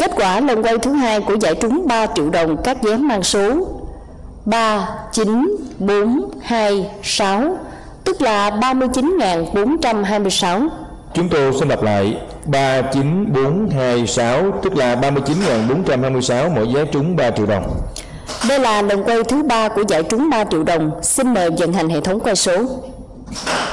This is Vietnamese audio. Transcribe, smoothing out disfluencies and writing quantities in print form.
Kết quả lần quay thứ hai của giải trúng 3 triệu đồng các vé mang số 394226, tức là 39.426. Chúng tôi xin đọc lại: 39426, tức là 39.426, mỗi vé trúng 3 triệu đồng. Đây là lần quay thứ 3 của giải trúng 3 triệu đồng. Xin mời vận hành hệ thống quay số.